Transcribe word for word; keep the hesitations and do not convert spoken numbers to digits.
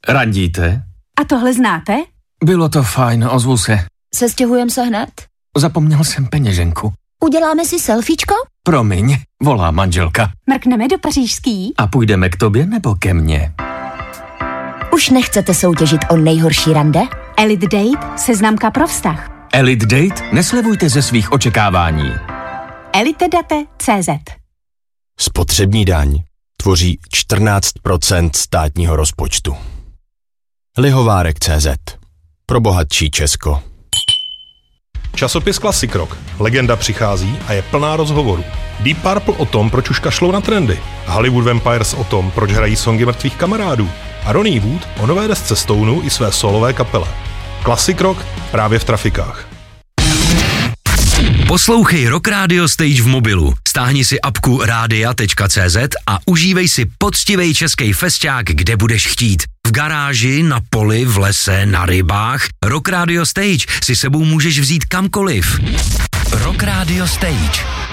Randíte? A tohle znáte? Bylo to fajn, ozvu se. Sestěhujem se hned? Zapomněl jsem peněženku. Uděláme si selfiečko? Promiň, volá manželka. Mrkneme do pařížský? A půjdeme k tobě nebo ke mně? Už nechcete soutěžit o nejhorší rande? Elite Date, seznamka pro vztah. Elite Date? Neslevujte ze svých očekávání. elitedate tečka cé zet. Spotřební daň tvoří čtrnáct procent státního rozpočtu. Lihovárek tečka cé zet. Pro bohatší Česko. Časopis Classic Rock. Legenda přichází a je plná rozhovorů. Deep Purple o tom, proč už kašlou na trendy. Hollywood Vampires o tom, proč hrají songy mrtvých kamarádů. A Ronnie Wood o nové desce Stoneu i své solové kapele. Classic Rock právě v trafikách. Poslouchej Rock Radio Stage v mobilu. Stáhni si apku rádia tečka cé zet a užívej si poctivej český festiák, kde budeš chtít. V garáži, na poli, v lese, na rybách. Rock Radio Stage si sebou můžeš vzít kamkoliv. Rock Radio Stage.